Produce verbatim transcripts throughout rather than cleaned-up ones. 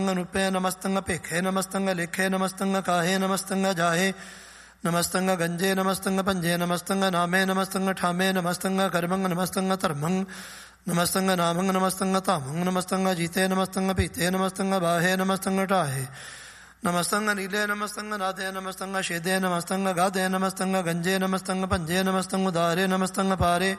रूपे नमस्तंग पेखे नमस्तंग लेखे नमस्तंग काहे नमस्तंग जाहे नमस्तंग गंजे नमस्तंग पंजे नमस्तंग नामे नमस्तंग ठामे नमस्तंग कर्मंग नमस्तंग धर्मंग नमस्तंग नामंग नमस्तंग तामंग नमस्तंग जीते नमस्तंग पीते नमस्तंग बाहे नमस्तंग टाहे नमस्तंग नीले नमस्तंग नादे नमस्तंग शेदे नमस्तंग गादे नमस्तंग गंजे नमस्तंग पंजे नमस्तंग उदारे नमस्तंग पारे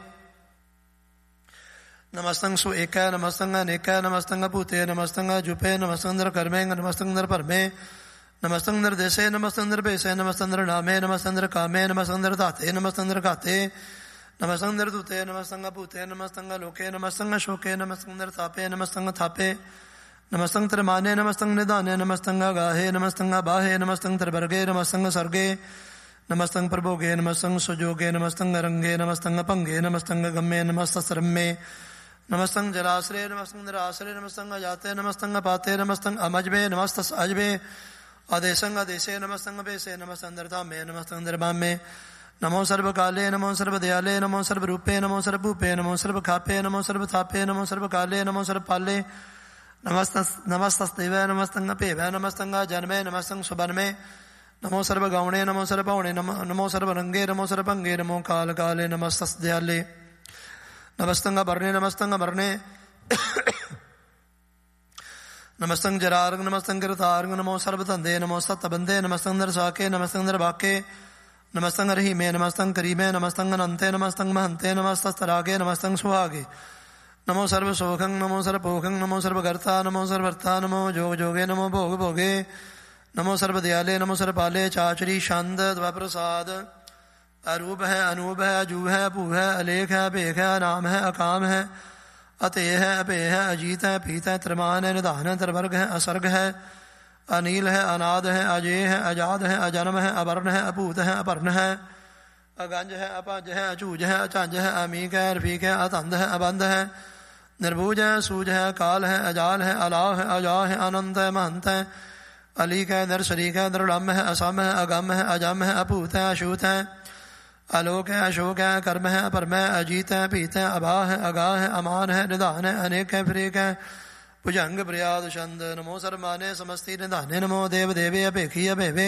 नमस्तंग सु एक नमस्तंग अनेक नमस्तंग भूते नमस्तंग जुपे नमस्तंग कर्मेंग नमस्तंग परमे नमस्तंग देशे नमस्तंग पेशे नमस्तंग नामे नमस्तंग कामे नमस्तंग धाते नमस्तंग घाते नमस्तंग दूते नमस्तंग भूते नमस्तंग लोके नमस्तंग शोके नमस्तंग तापे नमस्तंग थापे नमस्तंग माने नमस्तंग निदाने नमस्तंग गाहे नमस्तंग बाहे नमस्तंग वर्गे नमस्तंग सर्गे नमस्तंग प्रभोगे नमस्तंग सुजोगे नमस्तंग रंगे नमस्तंग पंगे नमस्तंग गम्मे नमस्तरम्मे नमस्तंग जलाश्रय नमस्तंग निराश्रय नमस्तंग जाते नमस्तंग पाते नमस्तंग अमजबे नमस्तस अजबे आदेशंग आदेशे नमस्तंग बेसे नमस्तंग धामे नमस्तंग दरबामे नमो सर्व काले नमो सर्व दयाले नमो सर्व रूपे नमो सर्व भूपे नमो सर्व खापे नमो सर्व थापे नमो सर्व काले नमो सर्व पाले नमस्तस नमस्तस्तेव नमस्तंग पेव नमस्तंग जन्मे नमस्तंग सुबन्मे नमो सर्व गौणे नमो सर्व पौणे नमो सर्व रंगे नमो सर्व पंगे नमो काल काले नमस्तस दयाले नमस्तंग वर्णे नमस्तंग वर्णे नमस्तंग जरार्ग नमस्तंग गिरतार्ग नमो सर्व तंदे नमो सतबंदे नमस्तंग दरसाके नमस्तंग दरबाके नमस्तंग रहीमे नमस्तंग करीमे नमस्तंग अनंते नमस्तंग महंते नमस्तरागे नमस्तंग सुहागे नमो सर्व सोखंग नमो सर्व पोखंग नमो सर्व कर्ता नमो सर्वर्ता नमो जोग जोगे नमो भोग भोगे नमो सर्व दयाले नमो सर्व पाले चाचरी छंद द्वाप्रसाद अरूप है अनूप है अजूब है भू है अलेख है भेख है अनाम है अकाम है अतेय है अपेय है अजीत है पीत है त्रिमान है निधान है त्रिवर्ग है असर्ग है अनील है अनाद है अजेय है अजाद है अजन्म है अवर्ण है अपूत है अपर्ण है अगंज है अपज है अचूज है अचंज है अमीक है रफीक है अतंध है अबंध है निर्बूज है सूज है काल है अजाल है अलाह है अजा है अनंत है महंत है अलीक है नर शरीक है दृढ़म है असम है अगम है अजम है अपूत है अशूत है आलोक है अशोक है कर्म है अपरम है अजीत है पीत है अभा है अगाह है अमान है निधान है अनेक है फ्रेक है भुजंग प्रयाद छंद नमो सर्वमाने समस्ती निधाने नमो देव देवे अपेखी अभेवे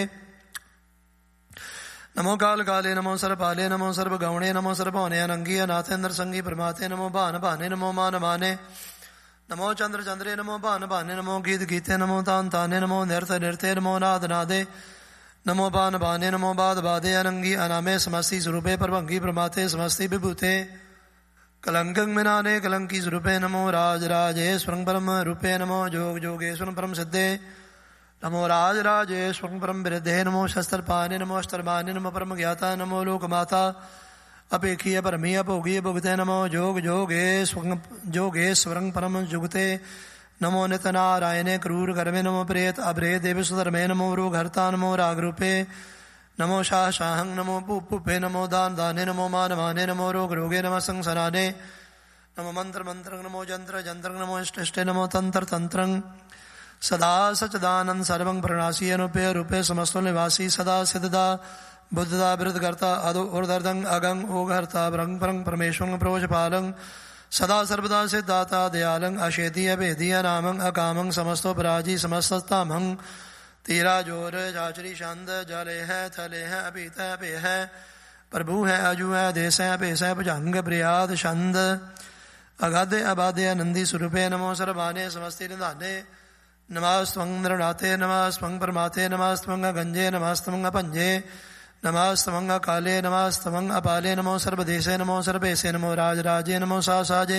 नमो काल काले नमो सर्व पाले नमो सर्व गौणे नमो सर्व पौने अनंगी अनाथेन्द्र संगी प्रमाते नमो भान भाने नमो मान माने नमो चंद्र चंद्रे नमो भान भाने नमो गीत गीते नमो तान ताने नमो नृत नृत्य नमो नाद नादे नमो बान बाने नमो बाद बादे अनंगी अनामे समस्ती स्वरूपे परभंगी प्रमाते समस्ती विभूते कलंकं मिनाने कलंकी स्वरूपे नमो राज राजेश्वरं परम रूपे नमो जोग जोगेश्वरं परम सिद्धे नमो राज राजेश्वरं परम विरुद्धे नमो शस्त्रपाने नमो अस्त्रपाने नमो परम ज्ञाता नमो लोकमाता अपेखीय परमीय भोगीय भुगते नमो जोग जोगेश्वरं जोगेश्वरं परम जुगते नमो नित नारायणे क्रूर कर्मे नमो प्रेत अभ्रे देव सुधर्मे नमो रोगहर्ता नमो रागरूपे नमो शाह शाहं नमो पुप्पे नमो दान दाने नमो मान माने नमो रोग रोगे नमो संसराने नमो मंत्र मंत्र नमो जंत्र जंत्र नमो इष्ट इष्टे नमो तंत्र तंत्रं सदा सचदानंद सर्वं प्रणासी अनुपे रूपे समस्तो निवासी सदा सिद्धदा बुद्धदा वृद्धकर्ता अदो उर्दर्दं अगं ओगहर्ता ब्रंग परं परमेश्वरं प्रोजपालं सदा सर्वदा सिद्धाता दयालं अशेति अभेदि अनामं अकामं समस्तो पराजी समस्ततामं तेरा जोर चाचरी छंद जले है थले है अपीत है पे है प्रभु है अजू है देश है पेश है भुजंग प्रयाद छंद अगाधे अबाधे नंदी स्वरूपे नमो सर्वाने समस्ती निधाने नमस्त्वं नृणाते नमस्त्वं परमाते नमस्त्वं गंजे नमस्त्वं पंजे नमस्त्वं काले नमस्त्वं अपाले नमो सर्वदेशे नमो सर्वेशे नमो राजराजे नमो सासाजे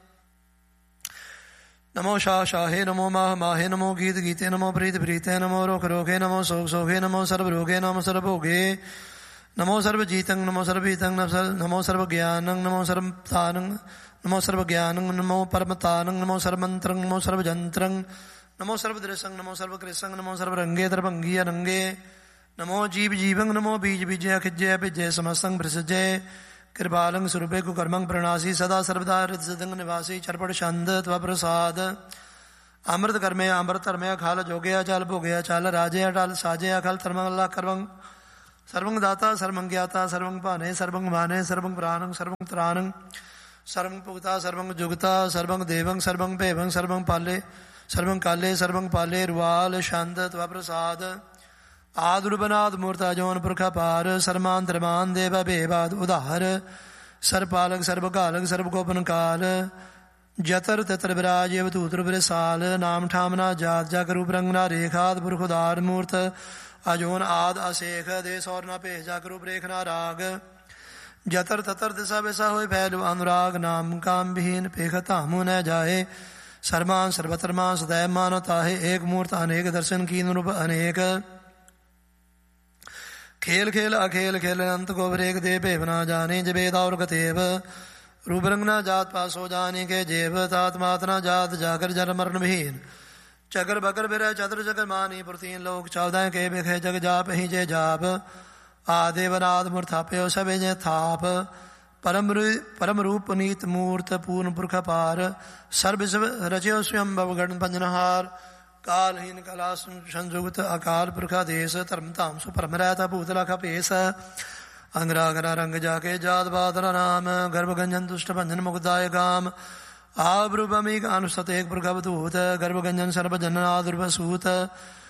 नमो शाह शाहे नमो माह माहे नमो गीत गीते नमो प्रीत प्रीते नमो रोग रोगे नमो सोग सोगे नमो सर्व रोगे नमो सर्व भोगे नमो सर्व जीतं नमो सर्वीतं नमो सर्व ज्ञानं नमो सर्व तानं नमो सर्व ज्ञानं नमो परमतानं नमो सर्वमंत्रं नमो सर्व जंत्रं नमो सर्व दृशं नमो सर्व कृशं नमो सर्व रंगे दरभंगी अनंगे नमो जीव जीवं नमो बीज बीजे खिज्जे भिज्जे समस्तं प्रसज्जे कृपालं स्वरूपे कुकर्मं प्रणासी सदा सर्वदा हृदसदंग निवासी चरपट छंद त्वप्रसाद अमृत कर्मे अमृत धर्मे अखाल जोगे अचाल भोगे अचाल राजे अटाल साजे अखल धर्मल्ला कर्मं सर्वं दाता सर्वं ज्ञाता सर्वं पाने सर्वं माने सर्वं प्राणं सर्वं त्राणं सर्वं पुगता सर्वं जुगता सर्वं देवं सर्वं पेवं सर्वं पाले सर्वं काले सर्वं पाले रुवाल छंद त्वा प्रसाद आदुर्बनाद मूर्ता जौन पुरखा पार सर्मांतरमान देव बेबाद उदार सर्वपालक सर्वकालक सर्वगोपन काल जतर ततर विराज अवतूतर विरसाल नाम ठामना जात जाकर रूप रंगना रेखाद पुरखुदार मूर्त अजोन आद अशेख देश और ना भेज जाकर रूप रेखना राग जतर ततर दिशा वैसा हो फैलु अनुराग नाम काम विहीन पेख तामु न जाए सर्मान सर्वतर्मान सदैव मानवता है एक मूर्त अनेक दर्शन की रूप अनेक खेल खेल अखेल खेल अंत गोबर एक दे भेवना जाने जबेदा और गतेव रूप रंगना जात पास हो जाने के जेब तात मातना जात जाकर जर मरण विहीन चकर बकर बिर चतर जगर मानी प्रतीन लोक चौदह के बिखे जग जाप ही जे जाप आदेवनाद मूर्थाप्यो सब जय थाप परम परम रूप नीत मूर्त पूर्ण पुरख पार सर्व रचयो स्वयं भव गण पंजनहार कालहीन कला संजुगत अकाल पुरखा देश धर्म धाम सुपरम रहता भूतला खपेश अंगरागरा रंग जाके जात बादरा नाम गर्भ गंजन दुष्ट भंजन मुगदाय गाम आब्रुभमी अनुसत एक पुरखा दूत गर्भ गंजन सर्वजन आदुर्भसूत